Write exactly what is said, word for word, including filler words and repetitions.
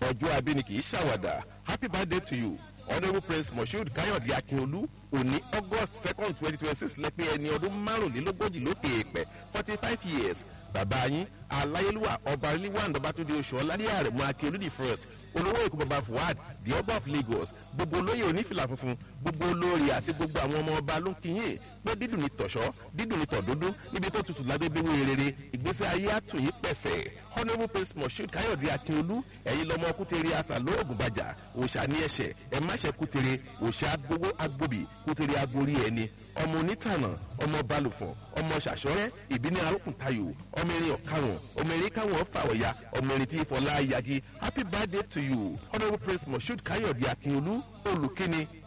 ọjọ́ abíní kì í ṣàwàdà. Happy birthday to you. Honourable Prince Moshood Káyọ̀dé Akínolú òní August second twenty twenty six lẹ́pẹ́ ẹni ọdún márùnlélógójì lókè èèpẹ̀ forty five years. Bàbá yín aláyélúwà ọba rilwan Babátúndé Oṣùọlá ní àrẹ̀mọ Akínolú the first olówó èkó baba Fuad the ọba of Lagos gbogbo olóyè onífìlà funfun gbogbo olórí àti gbogbo àwọn ọmọ ọba ló ń kíyìn pé dídùn ní tọ̀ṣọ́ dídùn ní tọ̀dúndún níbi tó tutù lábẹ́bẹ́wé rere ìgbésí ayé àtúnyí pẹ̀sẹ̀. Honourable Prince Moshood Káyọ̀dé Akínolú ẹ̀yin lọ́mọ kútere àṣà lóògùn bàjà òòṣà ní ẹ̀ṣẹ̀ ẹ̀ má ṣe kútere òòṣà agbowó agbóbì kútere agbórí ẹni ọmọ onítànà ọmọ balùfọ̀n ọmọ ṣàṣọ́rẹ́ ìbíní arókùn tayò ọmọ erin ọ̀karùn ọmọ erin káwọn fàwọ̀yà ọmọ erin tí ìfọ̀lá yagi. Happy birthday to you Honourable Prince Moshood Káyọ̀dé Akínolú olùkíni